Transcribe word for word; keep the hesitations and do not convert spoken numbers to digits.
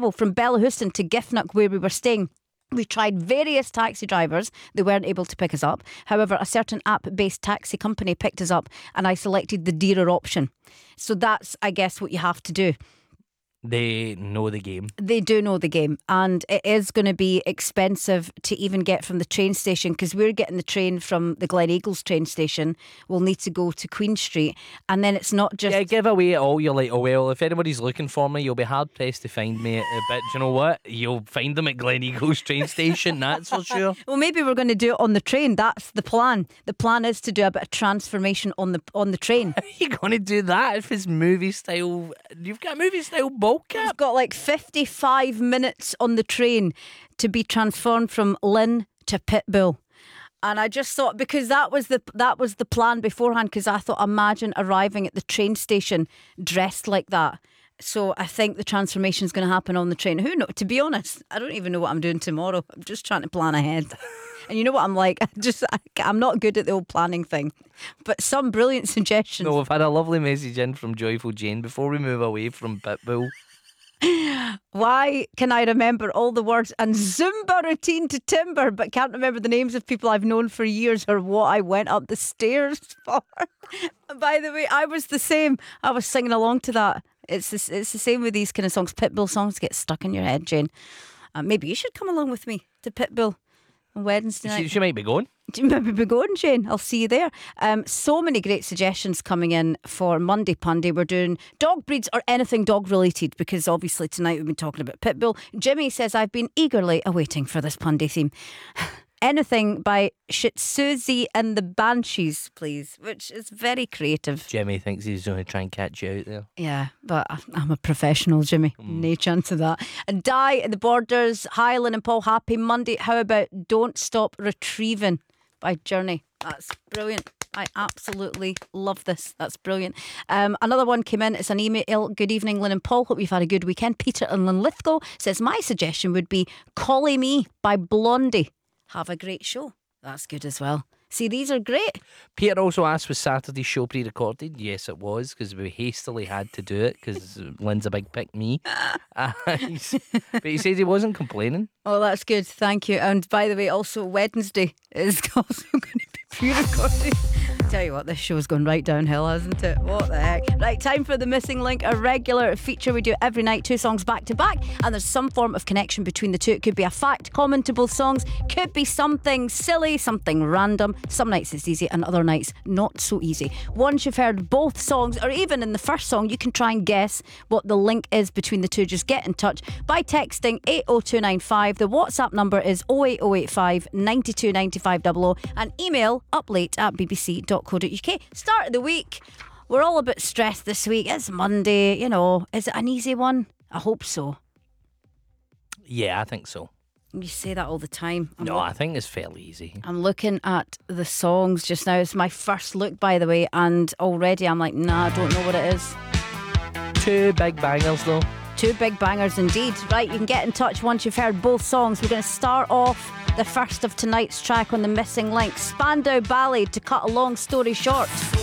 travel from Bellahouston to Giffnock, where we were staying. We tried various taxi drivers. They weren't able to pick us up. However, a certain app-based taxi company picked us up and I selected the dearer option. So that's, I guess, what you have to do. They know the game. They do know the game, and it is going to be expensive to even get from the train station, because we're getting the train from the Glen Eagles train station. We'll need to go to Queen Street, and then it's not just... Yeah, give away all. You're like, oh well, if anybody's looking for me, you'll be hard pressed to find me. But do you know what? You'll find them at Glen Eagles train station, that's for sure. Well, maybe we're going to do it on the train. That's the plan. The plan is to do a bit of transformation on the on the train. How are you going to do that if it's movie style? You've got a movie style ball cap. We've got like fifty-five minutes on the train to be transformed from Lynn to Pitbull. And I just thought, because that was the that was the plan beforehand, because I thought, imagine arriving at the train station dressed like that. So I think the transformation is going to happen on the train. Who knows? To be honest, I don't even know what I'm doing tomorrow. I'm just trying to plan ahead. And you know what I'm like? I just I, I'm not good at the old planning thing. But some brilliant suggestions. No, we've had a lovely message in from Joyful Jane before we move away from Pitbull. Why can I remember all the words and Zumba routine to Timber, but can't remember the names of people I've known for years or what I went up the stairs for? By the way, I was the same. I was singing along to that. It's the, it's the same with these kind of songs. Pitbull songs get stuck in your head, Jane. Uh, maybe you should come along with me to Pitbull on Wednesday night. She, she might be going. You might be going, Jane. I'll see you there. Um, so many great suggestions coming in for Monday Punday. We're doing dog breeds or anything dog related, because obviously tonight we've been talking about Pitbull. Jimmy says, I've been eagerly awaiting for this Punday theme. Anything by Shitsuzi and the Banshees, please, which is very creative. Jimmy thinks he's going to try and catch you out there. Yeah, but I'm a professional, Jimmy. Mm. No chance of that. And Di at the Borders, Highland and Paul, happy Monday. How about Don't Stop Retrieving by Journey? That's brilliant. I absolutely love this. That's brilliant. Um, another one came in. It's an email. Good evening, Lynn and Paul. Hope you've had a good weekend. Peter in Linlithgow says, my suggestion would be Collie Me by Blondie. Have a great show. That's good as well. See, these are great. Peter also asked, was Saturday's show pre-recorded? Yes, it was, because we hastily had to do it because Lynn's a big pick me. uh, but he said he wasn't complaining. Oh, that's good. Thank you. And by the way, also Wednesday is also going to be pre-recorded. Tell you what, this show's gone right downhill, hasn't it? What the heck? Right, time for the Missing Link, a regular feature we do every night, two songs back to back, and there's some form of connection between the two. It could be a fact common to both songs, could be something silly, something random. Some nights it's easy and other nights not so easy. Once you've heard both songs, or even in the first song, you can try and guess what the link is between the two. Just get in touch by texting eight oh two nine five. The WhatsApp number is oh eight oh eight five, nine two nine five double oh, and email uplate at b b c dot co dot u k. Start of the week. We're all a bit stressed this week. It's Monday, you know. Is it an easy one? I hope so. Yeah, I think so. You say that all the time. I'm no, look- I think it's fairly easy. I'm looking at the songs just now. It's my first look, by the way, and already I'm like, nah, I don't know what it is. Two big bangers, though. Two big bangers indeed. Right, you can get in touch once you've heard both songs. We're going to start off the first of tonight's track on the Missing Link, Spandau Ballet, To Cut a Long Story Short.